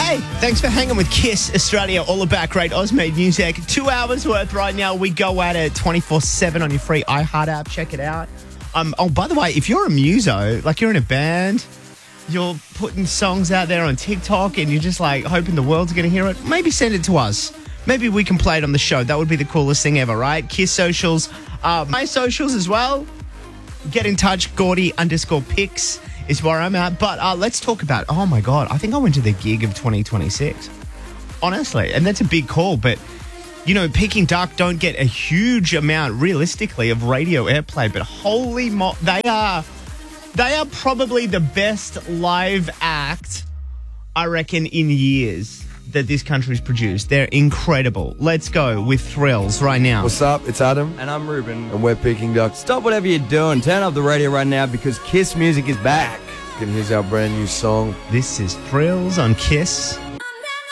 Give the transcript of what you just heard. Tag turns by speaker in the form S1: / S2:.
S1: Hey, thanks for hanging with Kiss Australia, all about great Oz-made music. 2 hours worth right now. We go at it 24/7 on your free iHeart app. Check it out. Oh, by the way, if you're a muso, like you're in a band, you're putting songs out there on TikTok and you're just like hoping the world's going to hear it, maybe send it to us. Maybe we can play it on the show. That would be the coolest thing ever, right? Kiss socials, my socials as well. Get in touch, Gordy_pics is where I'm at. But let's talk about, oh my God, I think I went to the gig of 2026. Honestly, and that's a big call, but you know, Peking Duck don't get a huge amount, realistically, of radio airplay, but holy they are probably the best live act, I reckon, in years that this country's produced. They're incredible. Let's go with Thrills right now.
S2: What's up? It's Adam.
S3: And I'm Ruben.
S2: And we're Peking Duck.
S3: Stop whatever you're doing. Turn up the radio right now because Kiss music is back.
S2: And here's our brand new song.
S1: This is Thrills on Kiss.